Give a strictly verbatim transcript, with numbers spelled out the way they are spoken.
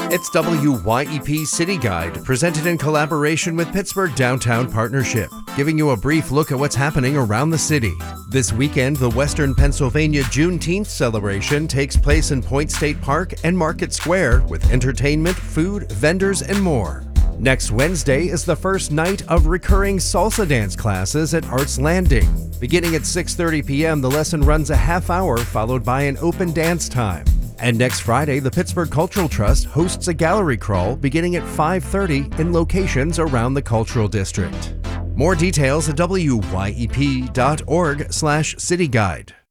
It's W Y E P City Guide, presented in collaboration with Pittsburgh Downtown Partnership, giving you a brief look at what's happening around the city. This weekend, the Western Pennsylvania Juneteenth celebration takes place in Point State Park and Market Square with entertainment, food, vendors, and more. Next Wednesday is the first night of recurring salsa dance classes at Arts Landing. Beginning at six thirty p m, the lesson runs a half hour, followed by an open dance time. And next Friday, the Pittsburgh Cultural Trust hosts a gallery crawl beginning at five thirty in locations around the Cultural District. More details at W Y E P dot org slash City Guide.